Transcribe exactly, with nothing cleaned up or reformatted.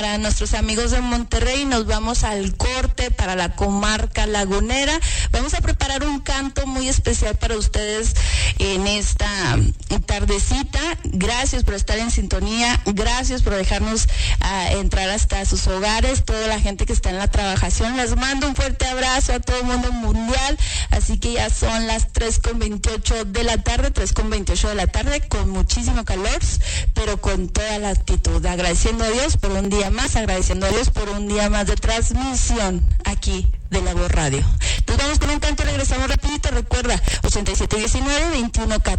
Para nuestros amigos de Monterrey, nos vamos al corte para la comarca lagunera. Vamos a preparar un canto muy especial para ustedes en esta tardecita. Gracias por estar en sintonía, gracias por dejarnos uh, entrar hasta sus hogares. Toda la gente que está en la trabajación, les mando un fuerte abrazo a todo el mundo mundial. Así que ya son las tres con veintiocho de la tarde, tres con veintiocho de la tarde, con muchísimo calor, pero con toda la actitud, agradeciendo a Dios por un día más, agradeciendo a Dios por un día más de transmisión aquí de La Voz Radio. Nos vamos con un canto y regresamos rapidito. Recuerda, ochenta y siete diecinueve, veintiuno catorce.